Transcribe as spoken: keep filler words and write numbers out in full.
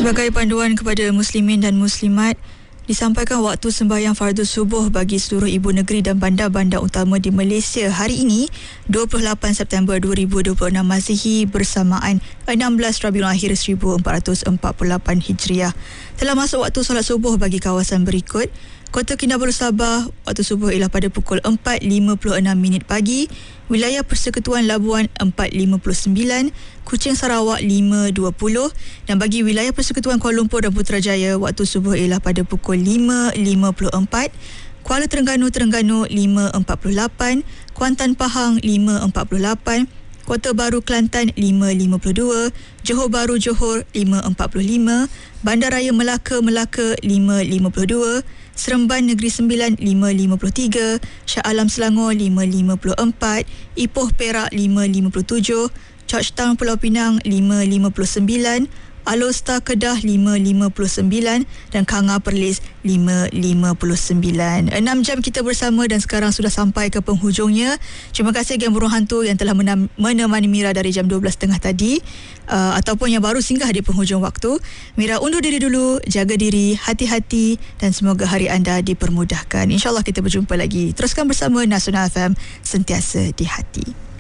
Sebagai panduan kepada muslimin dan muslimat, disampaikan waktu sembahyang fardu subuh bagi seluruh ibu negeri dan bandar-bandar utama di Malaysia hari ini dua puluh lapan September dua ribu dua puluh enam Masihi bersamaan enam belas Rabiul Akhir seribu empat ratus empat puluh lapan Hijriah. Telah masuk waktu solat subuh bagi kawasan berikut: Kota Kinabalu Sabah, waktu subuh ialah pada pukul empat lima puluh enam minit pagi. Wilayah Persekutuan Labuan empat lima puluh sembilan, Kuching Sarawak lima dua puluh, dan bagi wilayah Persekutuan Kuala Lumpur dan Putrajaya, waktu subuh ialah pada pukul lima lima puluh empat. Kuala Terengganu Terengganu lima empat puluh lapan, Kuantan Pahang lima empat puluh lapan, Kota Baru Kelantan lima lima puluh dua, Johor Bahru Johor lima empat puluh lima, Bandaraya Melaka Melaka lima lima puluh dua, Seremban Negeri Sembilan lima lima puluh tiga, Shah Alam Selangor lima lima puluh empat, Ipoh Perak lima lima puluh tujuh, Georgetown Pulau Pinang lima lima puluh sembilan, Alor Star Kedah lima lima puluh sembilan dan Kanga Perlis lima lima puluh sembilan. Enam jam kita bersama dan sekarang sudah sampai ke penghujungnya. Terima kasih Geng Burung Hantu yang telah menam, menemani Mira dari jam dua belas tiga puluh tadi, uh, ataupun yang baru singgah di penghujung waktu. Mira undur diri dulu, jaga diri, hati-hati dan semoga hari anda dipermudahkan. InsyaAllah kita berjumpa lagi. Teruskan bersama Nasional F M, sentiasa di hati.